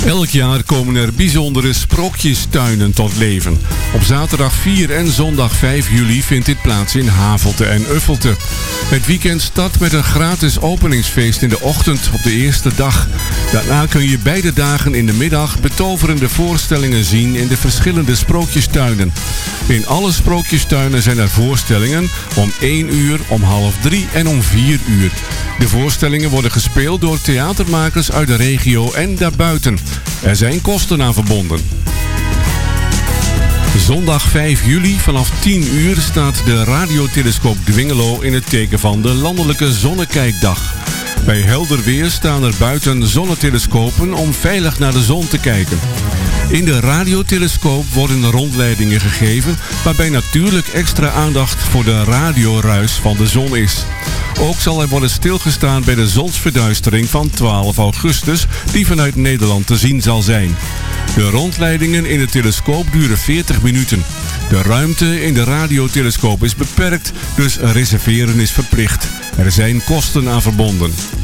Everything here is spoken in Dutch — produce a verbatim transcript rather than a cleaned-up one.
Elk jaar komen er bijzondere sprookjestuinen tot leven. Op zaterdag vier en zondag vijf juli vindt dit plaats in Havelte en Uffelte. Het weekend start met een gratis openingsfeest in de ochtend op de eerste dag. Daarna kun je beide dagen in de middag betoverende voorstellingen zien in de verschillende sprookjestuinen. In alle sprookjestuinen zijn er voorstellingen om één uur, om half drie en om vier uur. De voorstellingen worden gespeeld door theatermakers uit de regio en daarbuiten. Er zijn kosten aan verbonden. Zondag vijf juli vanaf tien uur staat de radiotelescoop Dwingelo in het teken van de Landelijke Zonnekijkdag. Bij helder weer staan er buiten zonnetelescopen om veilig naar de zon te kijken. In de radiotelescoop worden rondleidingen gegeven waarbij natuurlijk extra aandacht voor de radioruis van de zon is. Ook zal er worden stilgestaan bij de zonsverduistering van twaalf augustus die vanuit Nederland te zien zal zijn. De rondleidingen in de telescoop duren veertig minuten. De ruimte in de radiotelescoop is beperkt, dus reserveren is verplicht. Er zijn kosten aan verbonden.